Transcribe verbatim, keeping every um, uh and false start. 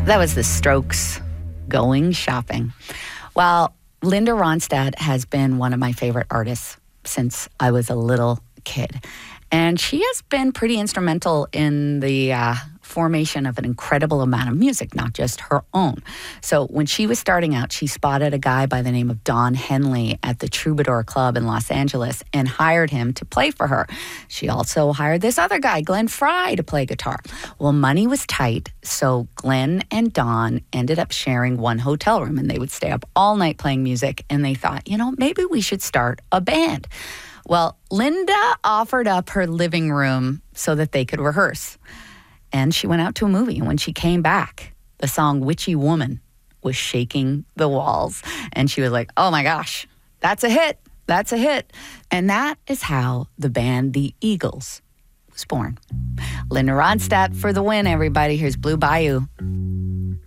That was The Strokes, Going Shopping. Well, Linda Ronstadt has been one of my favorite artists since I was a little kid. And she has been pretty instrumental in the uh, formation of an incredible amount of music, not just her own. So when she was starting out, she spotted a guy by the name of Don Henley at the Troubadour Club in Los Angeles and hired him to play for her. She also hired this other guy, Glenn Frey, to play guitar. Well, money was tight, so Glenn and Don ended up sharing one hotel room, and they would stay up all night playing music, and they thought, you know, maybe we should start a band. Well, Linda offered up her living room so that they could rehearse. And she went out to a movie. And when she came back, the song Witchy Woman was shaking the walls. And she was like, oh my gosh, that's a hit. That's a hit. And that is how the band The Eagles was born. Linda Ronstadt for the win, everybody. Here's Blue Bayou.